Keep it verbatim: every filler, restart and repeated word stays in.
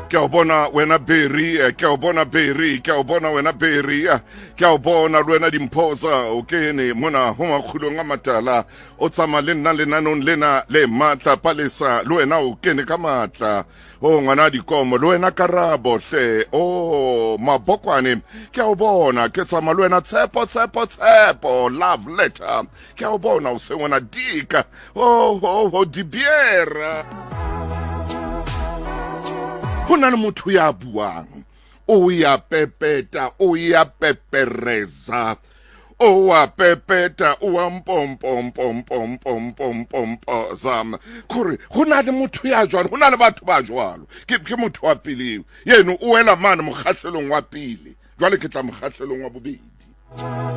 ke a bona wena Berry ke a bona Berry ke a bona wena Berry ke a bona le wena Dimphosa o kene mona ho makgulong a matala o tsama le nna le nanong lena le matla palesa le wena o kene ka matla o ngwana dikomo le wena Karabo hle o Mabokwane ke a bona ke tsama le wena Tshepo Tshepo Tshepo love letter ke a bona o se wena Dika o o Dibiera hona le motho ya buang o ya pepeta o ya pepereza o wa pepeta o wa mpompom pom pom pom pom pom zam kore hona le motho ya jwalo hona le batho ba jwalo ke ke motho wa pele yeno o wela mane mokgahlelong wa pele jwale ke tla mokgahlelong wa bobedi.